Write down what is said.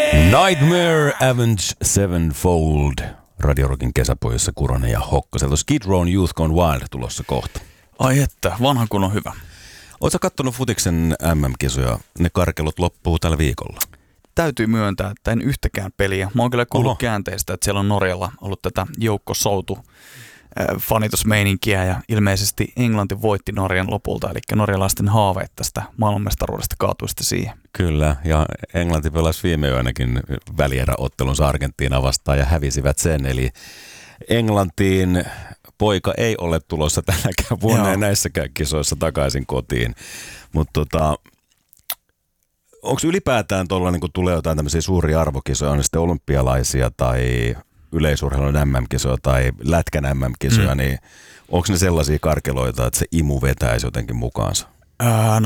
Nightmare Avenge Sevenfold. Radio Rockin kesäpojissa Kuronen ja Hokkosella. Skid Rown Youth Gone Wild tulossa kohta. Ai että, vanha kun on hyvä. Oletko kattonut futiksen MM-kisoja? Ne karkelot loppuu tällä viikolla. Täytyy myöntää, että en yhtäkään peliä. Mä oon kyllä kuullut käänteistä, että siellä on Norjalla ollut tätä joukkosoutu fanitusmeininkiä ja ilmeisesti Englanti voitti Norjan lopulta, eli norjalaisten haaveet tästä maailmanmestaruudesta kaatui sitten siihen. Kyllä, ja Englanti pelasi viime yönäkin välieräottelunsa Argentiinaa vastaan ja hävisivät sen, eli Englantiin poika ei ole tulossa tänäkään vuonna ja näissäkään kisoissa takaisin kotiin, mutta onko ylipäätään tuolla, niin kun tulee jotain tämmöisiä suuria arvokisoja, on sitten olympialaisia tai yleisurheilun MM-kisoja tai lätkän MM-kisoja, niin onko ne sellaisia karkeloita, että se imu vetäisi jotenkin mukaansa? No